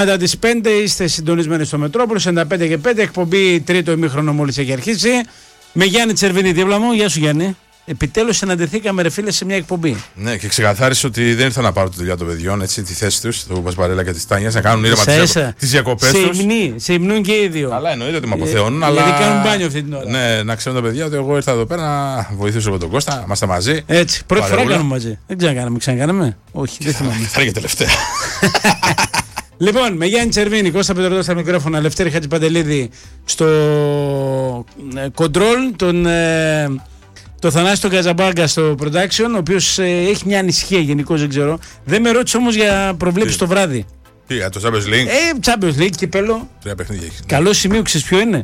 Μετά τις 5 είστε συντονισμένοι στο Μετρόπολο, 95 και 5, εκπομπή τρίτο ημίχρονο μόλις έχει αρχίσει. Με Γιάννη Τσερβίνη δίπλα μου. Γεια σου Γιάννη. Επιτέλους συναντηθήκαμε ρε φίλε σε μια εκπομπή. Ναι, και ξεκαθάρισε ότι δεν ήρθαν να πάρουν τη δουλειά των παιδιών, έτσι, τη θέση τους, του Πασπαρέλα και της Τάνιας, να κάνουν ήρεμα τις διακοπές τους. Σε υμνούν και οι δύο. Αλλά εννοείται ότι με αποθεώνουν. Αλλά γιατί κάνουν μπάνιο αυτή την ώρα. Ναι, να ξέρουν τα παιδιά ότι εγώ ήρθα εδώ πέρα να βοηθήσω με τον Κώστα, είμαστε μαζί. Έτσι, πρώτη φορά κάνουμε μαζί. Δεν ξανακάναμε. Όχι, δεν θυμάμαι. Θα είναι και τελευταία. Λοιπόν, με Γιάννη Τσερβίνη, Κώστα Πετροδό στα μικρόφωνα, Λευτέρη Χατζηπαντελίδη στο control, το Θανάση τον Καζαμπάγκα στο production, ο οποίος έχει μια ανησυχία γενικώς, δεν ξέρω. Δεν με ρώτησε όμως για προβλέψεις το βράδυ. Τι, για το Champions League. Champions League, κυπέλλο. 3 παιχνίδια έχει. Καλό σημείο, ξέρεις ποιο είναι.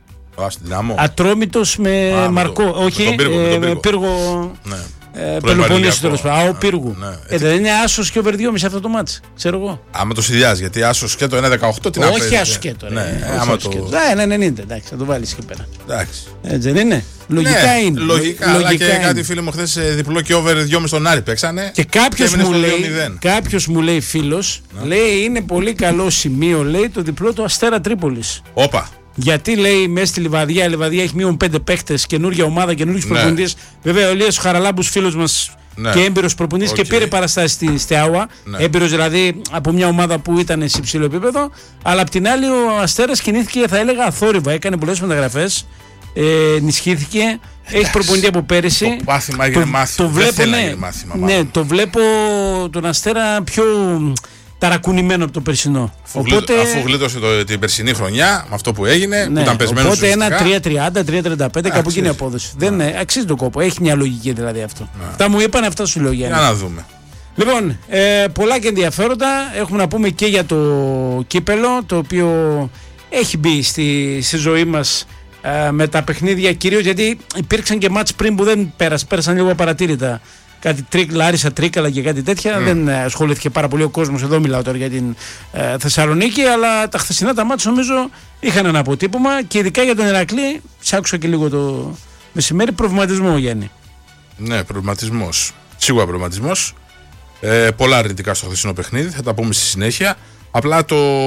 Ατρόμητος με Μαρκό. Όχι, Πύργο. Ναι. Πελοποννήσου τέλος πάντων. Ο Πύργου. Δεν είναι άσος και ο Βερδιόμις αυτό το μάτς. Ξέρω εγώ. Άμα το συνδυάζει, γιατί άσος και το 1-18 την απέζεται. Όχι άσος και το. Άμα το. 1-90, εντάξει, θα το βάλεις εκεί πέρα. Εντάξει. Έτσι δεν είναι. Λογικά είναι. Λογικά, αλλά και κάτι φίλοι μου χθες διπλό και over 2,5 στον Άρη παίξανε. Και κάποιος μου λέει φίλος, λέει είναι πολύ καλό σημείο, λέει το διπλό του Αστέρα Τρίπολης. Όπα. Γιατί λέει μέσα στη Λιβαδιά, η Λιβαδιά έχει μείον 5 παίκτες, καινούργια ομάδα, καινούργιους προπονητές. Βέβαια, ο Ηλίας Χαραλάμπους, φίλος μας και έμπειρος προπονητής και πήρε παραστάσεις στη Στεάουα. Έμπειρος δηλαδή από μια ομάδα που ήταν σε υψηλό επίπεδο. Αλλά απ' την άλλη, ο Αστέρας κινήθηκε, θα έλεγα, αθόρυβα. Έκανε πολλές μεταγραφές, ενισχύθηκε. Έχει προπονητή από πέρυσι. Το μάθημα έγινε μάθημα. Ναι, το βλέπω τον Αστέρα πιο ταρακουνημένο από το περσινό. Αφού γλίτωσε την περσινή χρονιά με αυτό που έγινε, που ήταν πεσμένο. Οπότε ένα 3-30, 3-35, κάπου εκεί είναι η απόδοση. Δεν αξίζει τον κόπο. Έχει μια λογική δηλαδή αυτό. Αυτά μου είπαν, αυτά σου λέω Γιάννη. Για να δούμε. Λοιπόν, πολλά και ενδιαφέροντα. Έχουμε να πούμε και για το κύπελο, το οποίο έχει μπει στη ζωή μας με τα παιχνίδια κυρίως, γιατί υπήρξαν και μάτς πριν που δεν πέρασαν λίγο απαρατήρητα. Κάτι Λάρισα Τρίκαλα και κάτι τέτοια. Δεν ασχολήθηκε πάρα πολύ ο κόσμος. Εδώ μιλάω τώρα για την Θεσσαλονίκη. Αλλά τα χθεσινά τα μάτια νομίζω είχαν ένα αποτύπωμα. Και ειδικά για τον Ηρακλή, σ' άκουσα και λίγο το μεσημέρι, προβληματισμό Γιάννη. Ναι, προβληματισμός. Σίγουρα προβληματισμός. Πολλά αρνητικά στο χθεσινό παιχνίδι. Θα τα πούμε στη συνέχεια. Απλά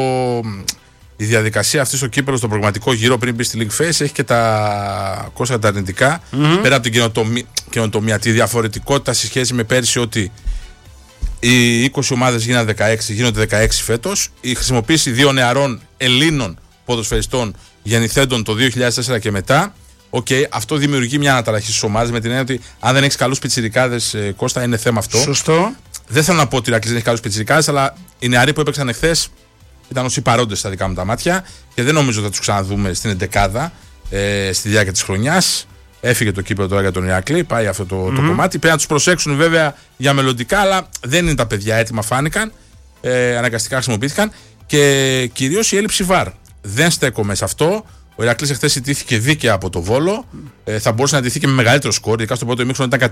η διαδικασία αυτή στο Κύπρο, στο προγραμματικό γύρο πριν μπει στη League Phase, έχει και τα αρνητικά. Πέρα από την καινοτομία, τη διαφορετικότητα σε σχέση με πέρσι, ότι οι 20 ομάδες γίνονται 16 φέτος. Η χρησιμοποίηση 2 νεαρών Ελλήνων ποδοσφαιριστών γεννηθέντων το 2004 και μετά. Αυτό δημιουργεί μια αναταραχή στις ομάδες, με την έννοια ότι αν δεν έχεις καλούς πιτσιρικάδες, Κώστα, είναι θέμα αυτό. Σωστό. Δεν θέλω να πω ότι η Ηρακλής δεν έχει καλούς πιτσιρικάδες, αλλά οι νεαροί που έπαιξαν εχθές ήταν όσοι παρόντες στα δικά μου τα μάτια και δεν νομίζω ότι θα τους ξαναδούμε στην εντεκάδα στη διάρκεια της χρονιάς. Έφυγε το κύπελλο τώρα για τον Ηρακλή, πάει αυτό το κομμάτι. Πρέπει να τους προσέξουν βέβαια για μελλοντικά, αλλά δεν είναι τα παιδιά έτοιμα, φάνηκαν. Αναγκαστικά χρησιμοποιήθηκαν και κυρίως η έλλειψη VAR. Δεν στέκομαι σε αυτό. Ο Ηρακλής εχθές ιτήθηκε δίκαια από το Βόλο. Θα μπορούσε να ιτηθεί και με μεγαλύτερο σκορ. Ειδικά στο πρώτο ημίχρονο ήταν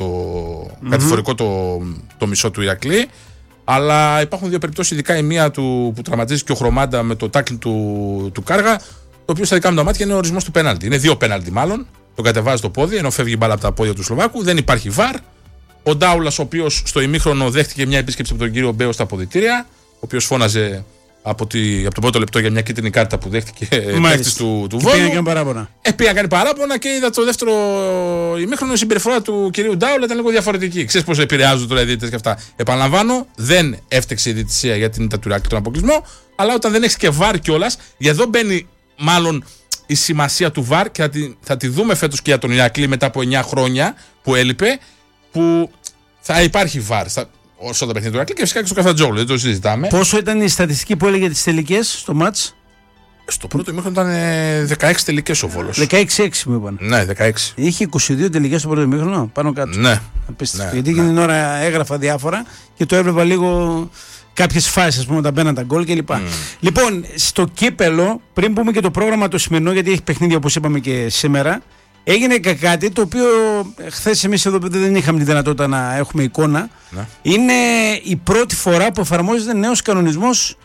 κατηφορικό το μισό του Ηρακλή. Αλλά υπάρχουν δύο περιπτώσεις, ειδικά η μία που τραυματίζει και ο Χρωμάντα με το τάκλιν του Κάργα, το οποίο στα δικά μου τα μάτια είναι ο ορισμός του πέναλτι. Είναι 2 πέναλτι μάλλον. Τον κατεβάζει το πόδι, ενώ φεύγει η μπάλα από τα πόδια του Σλοβάκου. Δεν υπάρχει VAR. Ο Ντάουλας, ο οποίος στο ημίχρονο δέχτηκε μια επίσκεψη από τον κύριο Μπέο στα αποδυτήρια, ο οποίος φώναζε από το πρώτο λεπτό για μια κίτρινη κάρτα που δέχτηκε παίκτης του Βόλου. Πήγα να κάνει παράπονα. Πήγα να κάνει παράπονα και είδα το δεύτερο ημίχρονο, η συμπεριφορά του κυρίου Ντάουλα ήταν λίγο διαφορετική. Ξέρεις πώς επηρεάζουν τώρα οι διαιτητές και αυτά. Επαναλαμβάνω, δεν έφταξε η διαιτησία για την ήττα του Ηρακλή τον αποκλεισμό, αλλά όταν δεν έχει και VAR κιόλας, για εδώ μπαίνει μάλλον η σημασία του VAR και θα τη δούμε φέτος και για τον Ηρακλή μετά από 9 χρόνια που έλειπε, που θα υπάρχει VAR. Όσο τα παιχνίδια του Ηρακλή και φυσικά και στο Καφτατζόγλου, δεν το συζητάμε. Πόσο ήταν η στατιστική που έλεγε τις τελικές στο μάτς? Στο πρώτο ημίχρονο ήταν 16 τελικές ο Βόλος. 16-6 μου είπαν. Ναι, 16. Είχε 22 τελικές στο πρώτο ημίχρονο, πάνω κάτω. Ναι. Απίστευτο. Γιατί εκείνη την ώρα έγραφα διάφορα και το έβλεπα λίγο κάποιες φάσεις, ας πούμε, όταν μπαίναν τα γκολ κλπ. Λοιπόν, στο κύπελο, πριν πούμε και το πρόγραμμα το σημερινό, γιατί έχει παιχνίδια όπως είπαμε και σήμερα, έγινε και κάτι το οποίο χθες εμείς εδώ δεν είχαμε τη δυνατότητα να έχουμε εικόνα. Ναι. Είναι η πρώτη φορά που εφαρμόζεται νέος κανονισμός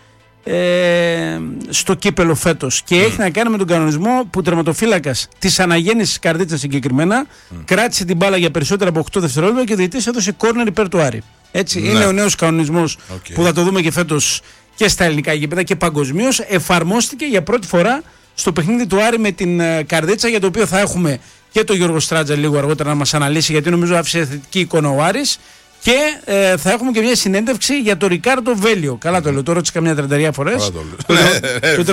στο κύπελο φέτος. Και έχει να κάνει με τον κανονισμό που τερματοφύλακας της αναγέννησης Καρδίτσας συγκεκριμένα κράτησε την μπάλα για περισσότερα από 8 δευτερόλεπτα και ο διαιτητής έδωσε κόρνερ υπέρ του Άρη. Έτσι, είναι ο νέος κανονισμός που θα το δούμε και φέτος και στα ελληνικά γήπεδα και παγκοσμίως, εφαρμόστηκε για πρώτη φορά στο παιχνίδι του Άρη με την Καρδίτσα, για το οποίο θα έχουμε και τον Γιώργο Στράτζα λίγο αργότερα να μας αναλύσει, γιατί νομίζω άφησε θετική εικόνα ο Άρης. Και θα έχουμε και μια συνέντευξη για τον Ρικάρντο Βέλιο. Καλά το λέω, το ρώτησα καμιά 30 φορές.